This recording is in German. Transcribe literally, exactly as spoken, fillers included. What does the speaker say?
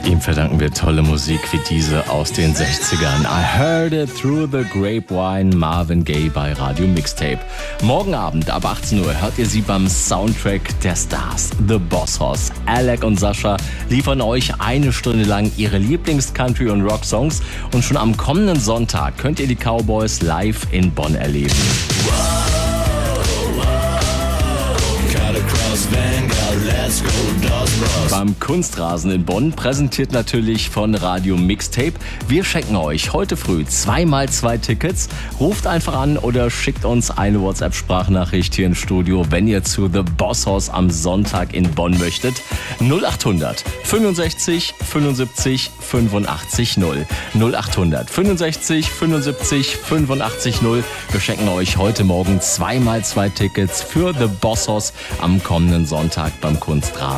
Ihm verdanken wir tolle Musik wie diese aus den sechzigern. I heard it through the grapevine, Marvin Gaye bei Radio Mixtape. Morgen Abend ab achtzehn Uhr hört ihr sie beim Soundtrack der Stars. The Boss Hoss, Alec und Sascha liefern euch eine Stunde lang ihre Lieblings-Country- und Rock-Songs. Und schon am kommenden Sonntag könnt ihr die Cowboys live in Bonn erleben. Beim Kunstrasen in Bonn, präsentiert natürlich von Radio Mixtape. Wir schenken euch heute früh zweimal zwei Tickets. Ruft einfach an oder schickt uns eine WhatsApp-Sprachnachricht hier im Studio, wenn ihr zu The Boss Hoss am Sonntag in Bonn möchtet. null achthundert fünfundsechzig fünfundsiebzig fünfundachtzig null. null achthundert fünfundsechzig fünfundsiebzig fünfundachtzig null. Wir schenken euch heute Morgen zweimal zwei Tickets für The Boss Hoss am kommenden Sonntag beim Kunstrasen.